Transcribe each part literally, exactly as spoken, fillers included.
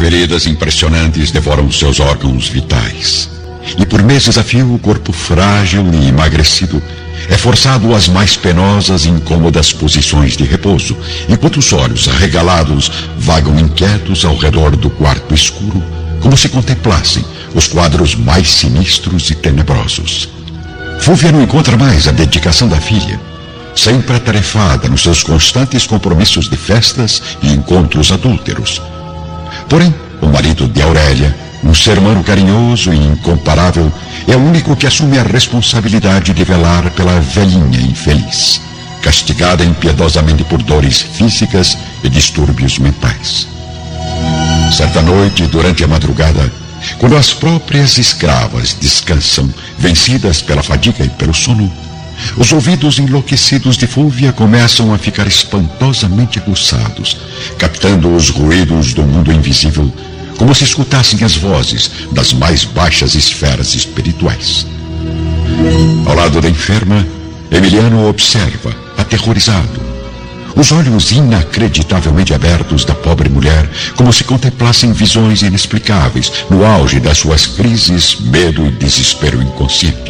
feridas impressionantes devoram seus órgãos vitais. E por meses a fio, o corpo frágil e emagrecido é forçado às mais penosas e incômodas posições de repouso, enquanto os olhos arregalados vagam inquietos ao redor do quarto escuro, como se contemplassem os quadros mais sinistros e tenebrosos. Fúvia não encontra mais a dedicação da filha, sempre atarefada nos seus constantes compromissos de festas e encontros adúlteros. Porém, o marido de Aurélia, um ser humano carinhoso e incomparável, é o único que assume a responsabilidade de velar pela velhinha infeliz, castigada impiedosamente por dores físicas e distúrbios mentais. Certa noite, durante a madrugada, quando as próprias escravas descansam, vencidas pela fadiga e pelo sono, os ouvidos enlouquecidos de Fúvia começam a ficar espantosamente aguçados, captando os ruídos do mundo invisível, como se escutassem as vozes das mais baixas esferas espirituais. Ao lado da enferma, Emiliano observa, aterrorizado, os olhos inacreditavelmente abertos da pobre mulher, como se contemplassem visões inexplicáveis no auge das suas crises, medo e desespero inconsciente.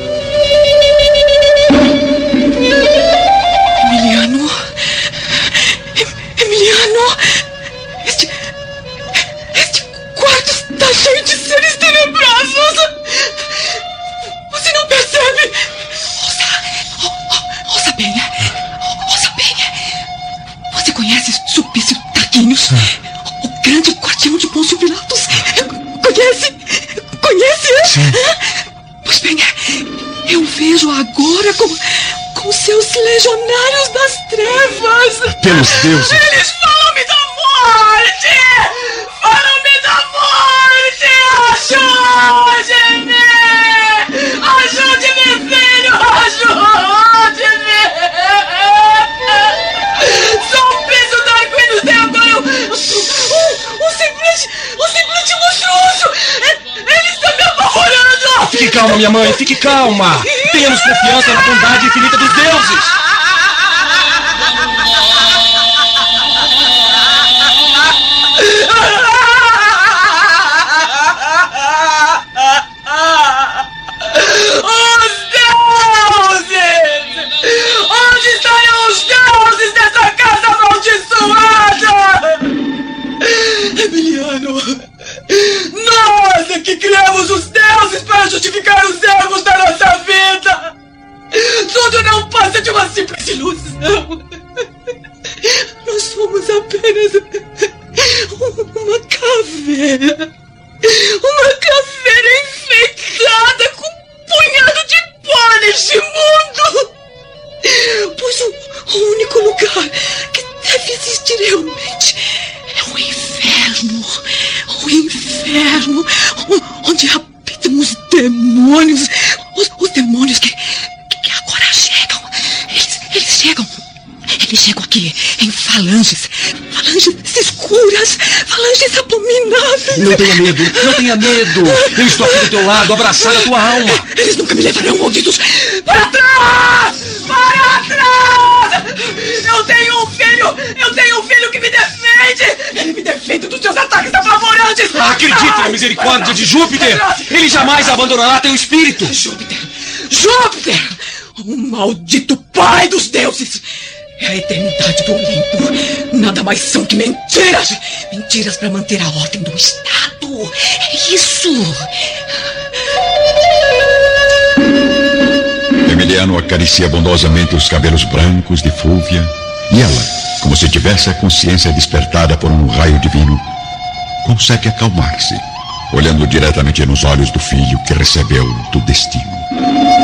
Emiliano? Emiliano? Este... Este quarto está cheio de seres tenebrosos! Você não percebe? Ouça... Ouça bem. Ouça bem. Você conhece Sulpício Tarquínios? O grande quartinho de Pôncio Pilatos? Conhece? Conhece? Sim. Pois bem, eu vejo agora como... com seus legionários das trevas. Pelos deuses. Eles falam-me da morte! Falam-me da morte! Ajude-me! Ajude-me, filho! Ajude-me! Sulpício Tarquínios tem agora um, um, um simplesmente, um simplesmente monstruoso! Ele está me apavorando! Fique calma, minha mãe, fique calma! Tenhamos confiança na bondade infinita dos deuses! Os deuses! Onde estarão os deuses dessa casa amaldiçoada? Emiliano, nós é que criamos os deuses para justificar os erros da nossa vida! Tudo não passa de uma simples ilusão! Nós somos apenas uma caveira! Uma caveira enfeitada com um punhado de pó neste mundo! Pois o, o único lugar que deve existir realmente é o inferno! O inferno! Onde habitam os demônios! Os, os demônios que, que agora chegam! Eles, eles chegam! Eles chegam aqui em falanges! Falanges escuras! Falanges abomináveis! Não tenha medo! Não tenha medo! Eu estou aqui do teu lado, abraçando a tua alma! Eles nunca me levarão, malditos! Para trás! Para trás! Eu tenho um filho! Eu tenho um filho que me defende! Ele me defende dos seus ataques apavorantes! Acredite na misericórdia de Júpiter! Ele jamais abandonará teu espírito! Júpiter! Júpiter! O maldito pai dos deuses! É a eternidade do Olimpo. Nada mais são que mentiras! Mentiras para manter a ordem do Estado! É isso! Emiliano acaricia bondosamente os cabelos brancos de Fúvia, e ela, como se tivesse a consciência despertada por um raio divino, consegue acalmar-se, olhando diretamente nos olhos do filho que recebeu do destino.